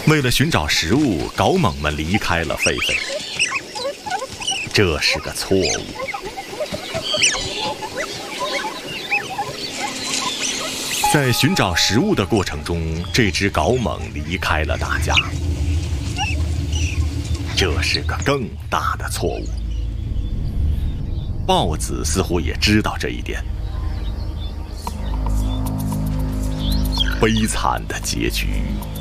为了寻找食物，搞猛们离开了狒狒，这是个错误。在寻找食物的过程中，这只搞猛离开了大家，这是个更大的错误。豹子似乎也知道这一点。悲惨的结局